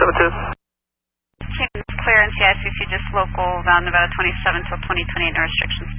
2072. Team clear and CICC just local, Nevada 27 till 2028, no restrictions.